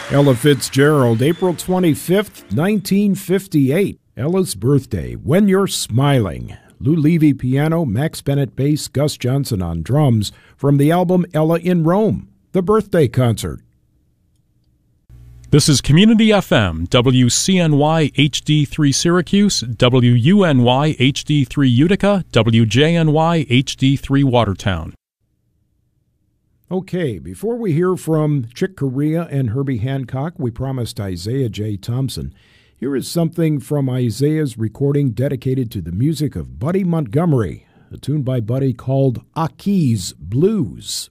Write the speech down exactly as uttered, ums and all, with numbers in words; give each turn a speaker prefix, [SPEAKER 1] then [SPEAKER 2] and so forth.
[SPEAKER 1] Ella Fitzgerald, April twenty-fifth, nineteen fifty-eight. Ella's birthday, When You're Smiling. Lou Levy piano, Max Bennett bass, Gus Johnson on drums, from the album Ella in Rome, the birthday concert.
[SPEAKER 2] This is Community F M, W C N Y H D three Syracuse, W U N Y H D three Utica, W J N Y H D three Watertown.
[SPEAKER 1] Okay, before we hear from Chick Corea and Herbie Hancock, we promised Isaiah J. Thompson. Here is something from Isaiah's recording dedicated to the music of Buddy Montgomery, a tune by Buddy called Aki's Blues.